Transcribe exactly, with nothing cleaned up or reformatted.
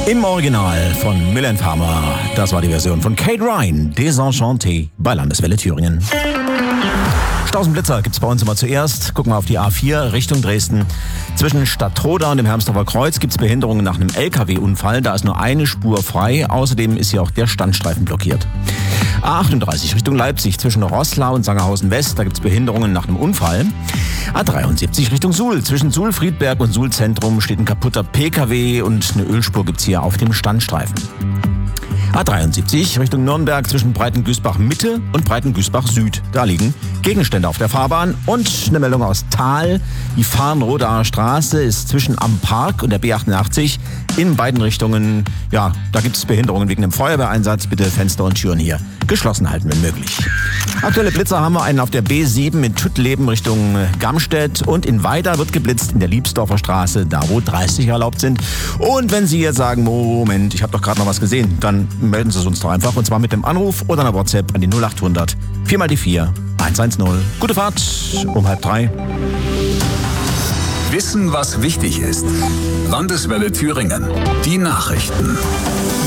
Im Original von Milan Farmer. Das war die Version von Kate Ryan, Desenchanté bei Landeswelle Thüringen. Stausenblitzer gibt's bei uns immer zuerst. Gucken wir auf die A vier Richtung Dresden. Zwischen Stadtroda und dem Hermsdorfer Kreuz gibt's Behinderungen nach einem L K W-Unfall. Da ist nur eine Spur frei. Außerdem ist hier auch der Standstreifen blockiert. A achtunddreißig Richtung Leipzig zwischen Roßlau und Sangerhausen West. Da gibt's Behinderungen nach einem Unfall. A dreiundsiebzig Richtung Suhl. Zwischen Suhl-Friedberg und Suhl-Zentrum steht ein kaputter P K W und eine Ölspur gibt's hier auf dem Standstreifen. A dreiundsiebzig Richtung Nürnberg zwischen Breitengüßbach Mitte und Breitengüßbach Süd. Da liegen Gegenstände auf der Fahrbahn und eine Meldung aus Thal. Die Farnrodaer Straße ist zwischen Am Park und der B achtundachtzig in beiden Richtungen. Ja, da gibt es Behinderungen wegen dem Feuerwehreinsatz. Bitte Fenster und Türen hier geschlossen halten, wenn möglich. Aktuelle Blitzer haben wir einen auf der B sieben in Tüttleben Richtung Gamstedt und in Weida wird geblitzt in der Liebsdorfer Straße, da wo dreißig erlaubt sind. Und wenn Sie jetzt sagen, Moment, ich habe doch gerade noch was gesehen, dann melden Sie es uns doch einfach und zwar mit dem Anruf oder einer WhatsApp an die null achthundert vier mal die vier eins eins null. Gute Fahrt um halb drei. Wissen, was wichtig ist. Landeswelle Thüringen. Die Nachrichten.